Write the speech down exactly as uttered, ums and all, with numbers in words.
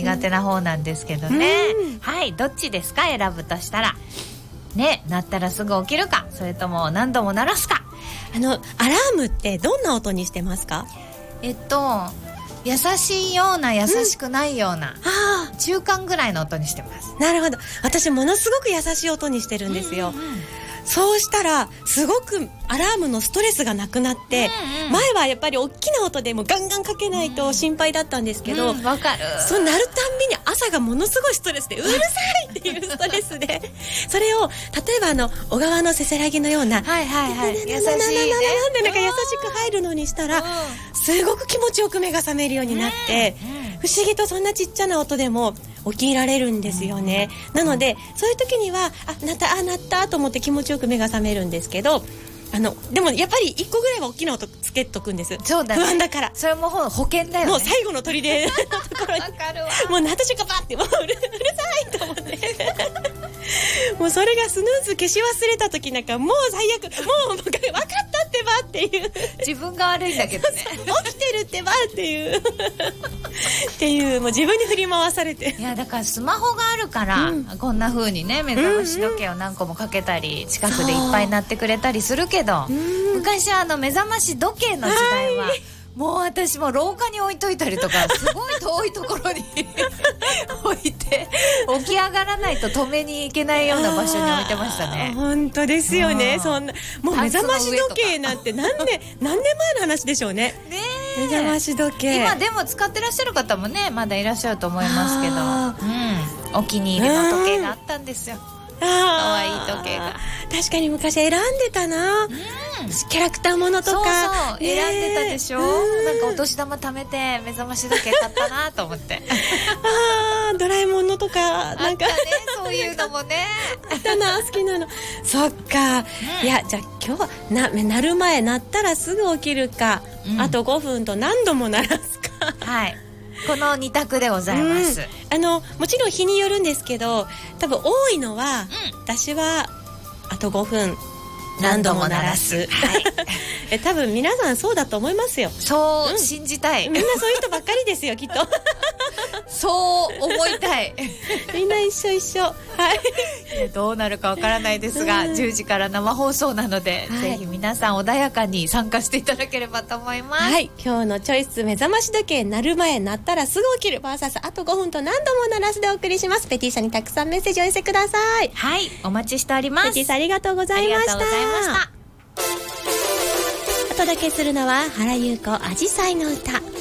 苦手な方なんですけどね、うん、はい、どっちですか、選ぶとしたらね、鳴ったらすぐ起きるか、それとも何度も鳴らすか。 あのアラームってどんな音にしてますか？ えっと優しいような優しくないような、うん、中間ぐらいの音にしてます。 なるほど。私ものすごく優しい音にしてるんですよ、うんうんうん、そうしたらすごくアラームのストレスがなくなって、うんうん、前はやっぱり大きな音でもガンガンかけないと心配だったんですけど、 わ、うんうん、かる。 そうなるたんびに朝がものすごいストレスでうるさいっていうストレスでそれを例えばあの小川のせせらぎのようなはいはいはい優しいねなんでなんか優しく入るのにしたらすごく気持ちよく目が覚めるようになって、うんうん、不思議とそんなちっちゃな音でも起きられるんですよね、うん、なのでそういう時にはあなったあなったと思って気持ちよく目が覚めるんですけど、あのでもやっぱりいっこぐらいは大きな音つけとくんです。 そうだね、 不安だから。 それも保険だよね。 もう最後の砦のところにわかるわ。 もう鳴った瞬間バッてもううる、うるさいと思ってもうそれがスヌーズ消し忘れた時なんかもう最悪、もう分かったってばっていう自分が悪いんだけどね起きてるってばっていうっていうもう自分に振り回されて。 いやだからスマホがあるから、うん、こんな風にね目覚まし時計を何個もかけたり、うんうん、近くでいっぱい鳴ってくれたりするけど、昔はあの目覚まし時計の時代は、はい、もう私も廊下に置いといたりとかすごい遠いところに置いて起き上がらないと止めに行けないような場所に置いてましたね。 本当ですよね。そんなもう目覚まし時計なんて何年何年前の話でしょうね。ねえ、目覚まし時計今でも使ってらっしゃる方もねまだいらっしゃると思いますけど、うん、お気に入りの時計があったんですよ。かわいい時計が。 確かに昔選んでたな、うん、キャラクターものとかそうそう、ね、選んでたでしょ、うん、なんかお年玉貯めて目覚まし時計買ったなと思ってあードラえもんのとかなんかあったねそういうのもねあったな好きなのそっか、うん、いやじゃあ今日な鳴る前鳴ったらすぐ起きるか、うん、あとごふんと何度も鳴らすかはいこのに択でございます、うん、 あのもちろん日によるんですけど多分多いのは、うん、私はあとごふん何度も鳴らす、はい、え多分皆さんそうだと思いますよ。 そう、 うん、 信じたい。 みんなそういう人ばっかりですよきっとそう思いたいみんな一緒一緒、はい、 どうなるかわからないですが、うん、じゅうじから生放送なので、はい、ぜひ皆さん穏やかに参加していただければと思います。 はい、今日のチョイス目覚まし時計鳴る前鳴ったらすぐ起きる ブイエス あとごふんと何度も鳴らすでお送りします。ペティさんにたくさんメッセージをお寄せください。 はい、お待ちしております。 ペティさんありがとうございました。ありがとうございました。お届けするのは原優子あじさいの歌。